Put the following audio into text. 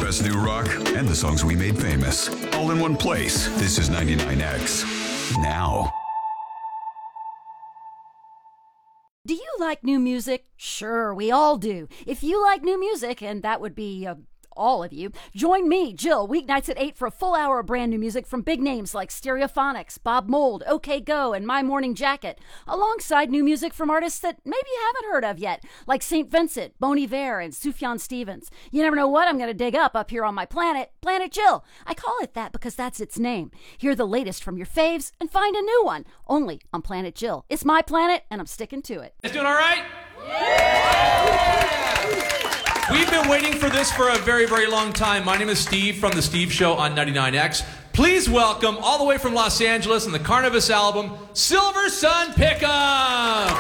best new rock and the songs we made famous. All in one place. This is 99X. Now. Do you like new music? Sure, we all do. If you like new music, and that would be all of you, join me, Jill, weeknights at 8 for a full hour of brand new music from big names like Stereophonics, Bob Mould, OK Go, and My Morning Jacket, alongside new music from artists that maybe you haven't heard of yet, like St. Vincent, Bon Iver, and Sufjan Stevens. You never know what I'm going to dig up here on my planet, Planet Jill. I call it that because that's its name. Hear the latest from your faves and find a new one, only on Planet Jill. It's my planet, and I'm sticking to it. Guys doing all right? We've been waiting for this for a very, very long time. My name is Steve from The Steve Show on 99X. Please welcome, all the way from Los Angeles on the Carnivus album, Silver Sun Pickup!